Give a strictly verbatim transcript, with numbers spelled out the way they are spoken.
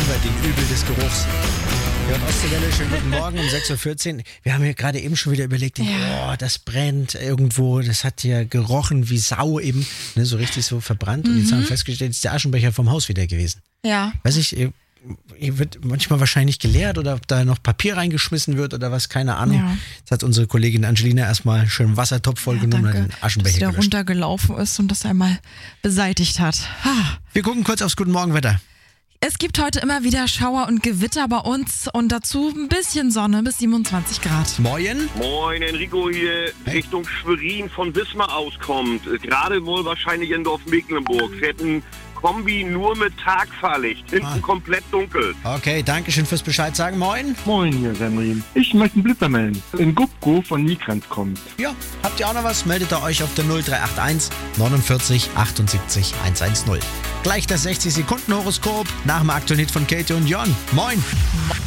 über den Übel des Geruchs. Ja, und Ostseewelle, schönen guten Morgen um sechs Uhr vierzehn. Wir haben ja gerade eben schon wieder überlegt, ja. oh, das brennt irgendwo, das hat ja gerochen wie Sau eben, ne, so richtig so verbrannt. Mhm. Und jetzt haben wir festgestellt, ist der Aschenbecher vom Haus wieder gewesen. Ja. Weiß ich, hier wird manchmal wahrscheinlich geleert oder ob da noch Papier reingeschmissen wird oder was, keine Ahnung. Ja. Jetzt hat unsere Kollegin Angelina erstmal schön einen Wassertopf vollgenommen und den Aschenbecher dass der gelöscht. runtergelaufen ist und das einmal beseitigt hat. Ha. Wir gucken kurz aufs Guten Morgen-Wetter. Es gibt heute immer wieder Schauer und Gewitter bei uns und dazu ein bisschen Sonne bis siebenundzwanzig Grad. Moin. Moin, Enrico hier hey. Richtung Schwerin von Wismar auskommt. Gerade wohl wahrscheinlich in Dorf-Mecklenburg. Fährt ein Kombi nur mit Tagfahrlicht. Hinten ah. komplett dunkel. Okay, danke schön fürs Bescheid sagen. Moin. Moin, hier ist Henry. Ich möchte einen Blitzer melden. In Gubko von Nikrans kommt. Ja, habt ihr auch noch was? Meldet ihr euch auf der null drei acht eins neunundvierzig achtundsiebzig hundertzehn. Gleich das sechzig Sekunden Horoskop nach dem aktuellen Hit von Katie und Jon. Moin.